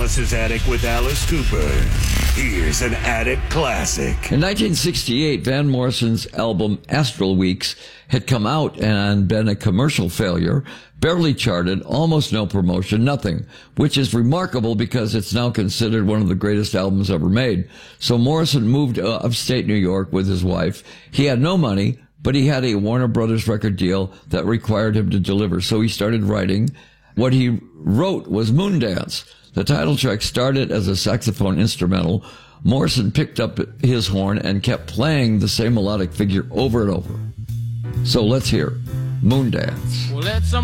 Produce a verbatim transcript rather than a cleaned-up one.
Alice's Attic with Alice Cooper. Here's an Attic classic. In nineteen sixty-eight, Van Morrison's album Astral Weeks had come out and been a commercial failure, barely charted, almost no promotion, nothing, which is remarkable because it's now considered one of the greatest albums ever made. So Morrison moved uh, upstate New York with his wife. He had no money, but he had a Warner Brothers record deal that required him to deliver. So he started writing. What he wrote was Moondance. The title track started as a saxophone instrumental. Morrison picked up his horn and kept playing the same melodic figure over and over. So let's hear Moondance. Well, let some